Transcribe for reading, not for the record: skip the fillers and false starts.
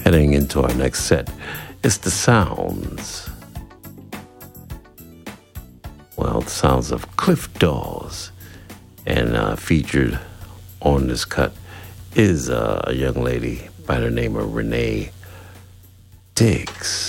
Heading into our next set, it's the sounds. Well, the sounds of Cliff Dawes. And featured on this cut is a young lady by the name of Renee Diggs.